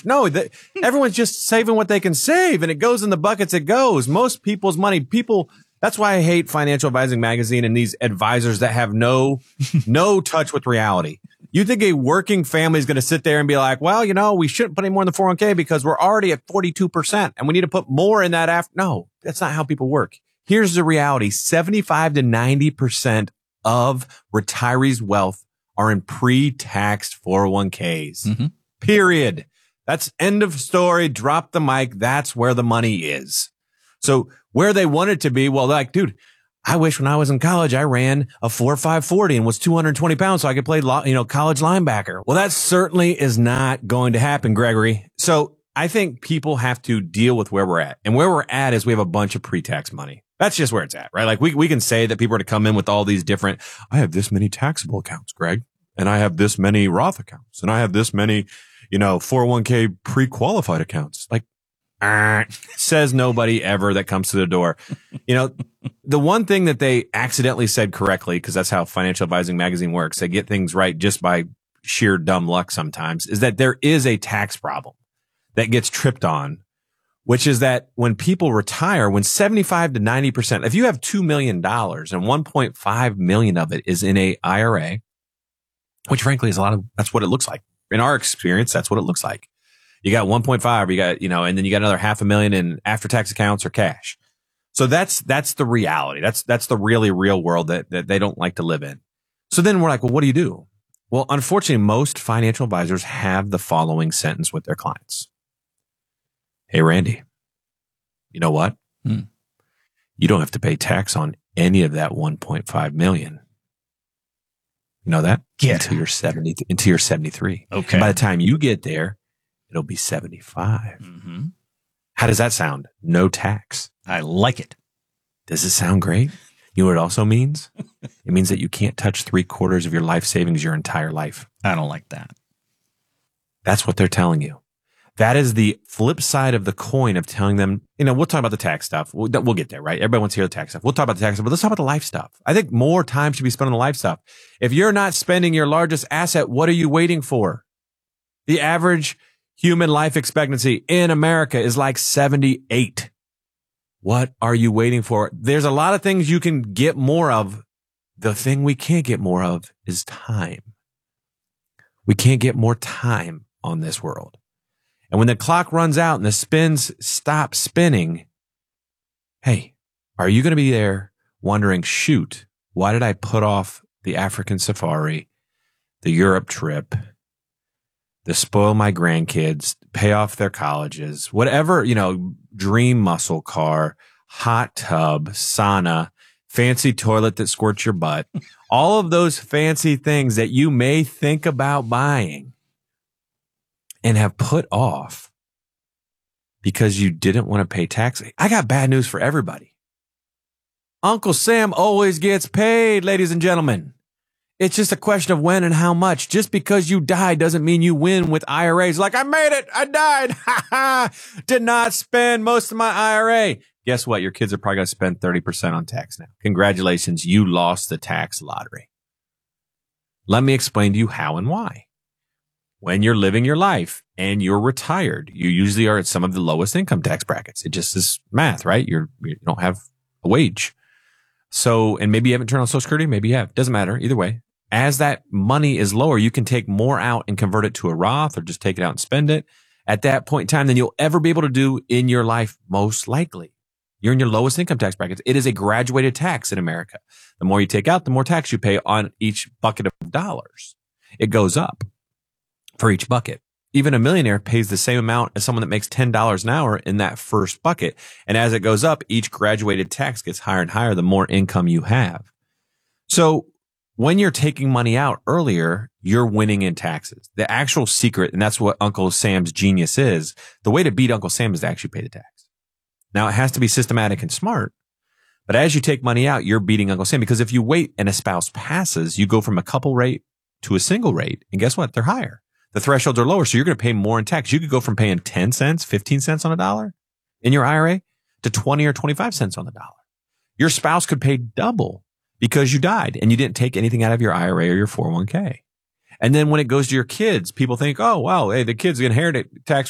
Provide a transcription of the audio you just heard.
much. No, everyone's just saving what they can save, and it goes in the buckets. It goes. Most people's money, that's why I hate Financial Advising Magazine and these advisors that have no touch with reality. You think a working family is going to sit there and be like, well, we shouldn't put any more in the 401k because we're already at 42% and we need to put more in that after. No, that's not how people work. Here's the reality. 75 to 90% of retirees' wealth are in pre-taxed 401ks. Mm-hmm. Period. That's end of story. Drop the mic. That's where the money is. So where they want it to be, well, like, dude, I wish when I was in college, I ran a 4.5 and was 220 pounds so I could play, college linebacker. Well, that certainly is not going to happen, Gregory. So I think people have to deal with where we're at. And where we're at is we have a bunch of pre-tax money. That's just where it's at, right? Like we can say that people are to come in with all these different, I have this many taxable accounts, Greg, and I have this many Roth accounts, and I have this many, 401k pre-qualified accounts. Like, says nobody ever that comes to the door. The one thing that they accidentally said correctly, because that's how Financial Advising Magazine works, they get things right just by sheer dumb luck sometimes, is that there is a tax problem that gets tripped on, which is that when people retire, when 75 to 90%, if you have $2 million and 1.5 million of it is in a IRA, which frankly is that's what it looks like. In our experience, that's what it looks like. You got 1.5, you got, and then you got another $500,000 in after tax accounts or cash. So that's the reality. That's the really real world that they don't like to live in. So then we're like, well, what do you do? Well, unfortunately, most financial advisors have the following sentence with their clients. Hey, Randy, you know what? You don't have to pay tax on any of that 1.5 million. You know that? Until you're 70, until you're 73. Okay. And by the time you get there, it'll be 75. Mm-hmm. How does that sound? No tax. I like it. Does it sound great? You know what it also means? It means that you can't touch 3/4 of your life savings your entire life. I don't like that. That's what they're telling you. That is the flip side of the coin of telling them, we'll talk about the tax stuff. We'll get there, right? Everybody wants to hear the tax stuff. We'll talk about the tax stuff, but let's talk about the life stuff. I think more time should be spent on the life stuff. If you're not spending your largest asset, what are you waiting for? The average human life expectancy in America is like 78. What are you waiting for? There's a lot of things you can get more of. The thing we can't get more of is time. We can't get more time on this world. And when the clock runs out and the spins stop spinning, hey, are you going to be there wondering, shoot, why did I put off the African safari, the Europe trip, to spoil my grandkids, pay off their colleges, whatever, dream muscle car, hot tub, sauna, fancy toilet that squirts your butt, all of those fancy things that you may think about buying and have put off because you didn't want to pay tax. I got bad news for everybody. Uncle Sam always gets paid, ladies and gentlemen. It's just a question of when and how much. Just because you die doesn't mean you win with IRAs. Like, I made it. I died. Ha ha. Did not spend most of my IRA. Guess what? Your kids are probably going to spend 30% on tax now. Congratulations. You lost the tax lottery. Let me explain to you how and why. When you're living your life and you're retired, you usually are at some of the lowest income tax brackets. It just is math, right? You don't have a wage. So, and maybe you haven't turned on Social Security. Maybe you have. Doesn't matter. Either way. As that money is lower, you can take more out and convert it to a Roth or just take it out and spend it at that point in time than you'll ever be able to do in your life, most likely. You're in your lowest income tax brackets. It is a graduated tax in America. The more you take out, the more tax you pay on each bucket of dollars. It goes up for each bucket. Even a millionaire pays the same amount as someone that makes $10 an hour in that first bucket. And as it goes up, each graduated tax gets higher and higher the more income you have. So when you're taking money out earlier, you're winning in taxes. The actual secret, and that's what Uncle Sam's genius is, the way to beat Uncle Sam is to actually pay the tax. Now, it has to be systematic and smart. But as you take money out, you're beating Uncle Sam, because if you wait and a spouse passes, you go from a couple rate to a single rate. And guess what? They're higher. The thresholds are lower. So you're going to pay more in tax. You could go from paying 10 cents, 15 cents on a dollar in your IRA to 20 or 25 cents on the dollar. Your spouse could pay double because you died and you didn't take anything out of your IRA or your 401k. And then when it goes to your kids, people think, oh, wow, hey, the kids inherit it tax